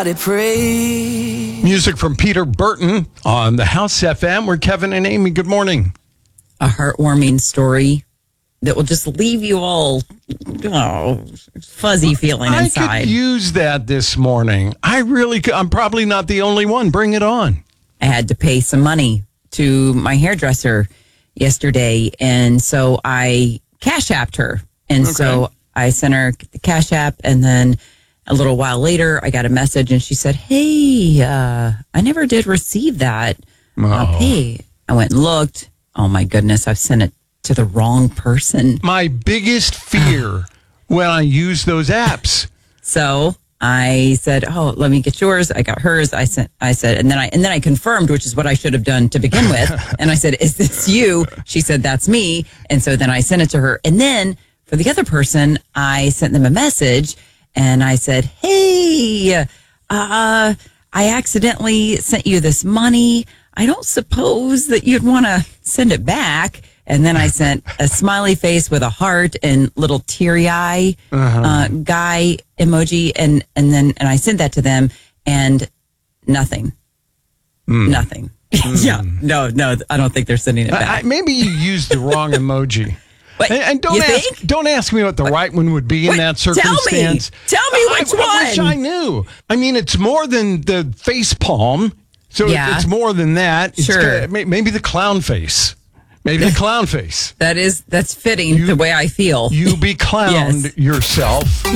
Music from Peter Burton on the House FM. We're Kevin and Amy. Good morning. A heartwarming story that will just leave you all fuzzy feeling inside. I could use that this morning. I really could. I'm probably not the only one. Bring it on. I had to pay some money to my hairdresser yesterday, and so I Cash Apped her. And so I sent her the Cash App, and then a little while later, I got a message, and she said, "Hey, I never did receive that. Hey." I went and looked. Oh, my goodness, I've sent it to the wrong person. My biggest fear when I use those apps. So I said, "Oh, let me get yours." I got hers. I said, and then I confirmed, which is what I should have done to begin with. And I said, "Is this you?" She said, "That's me." And so then I sent it to her. And then for the other person, I sent them a message, and I said, "Hey, I accidentally sent you this money. I don't suppose that you'd want to send it back." And then I sent a smiley face with a heart and little teary eye guy emoji, and I sent that to them, and nothing. Nothing. Yeah, no, I don't think they're sending it back. Maybe you used the wrong emoji. And don't ask me what the right one would be in that circumstance. Tell me which one. I wish I knew. I mean, it's more than the face palm. So it's more than that. Sure. Maybe the clown face. Maybe the clown face. That's fitting the way I feel. You be clowned yourself.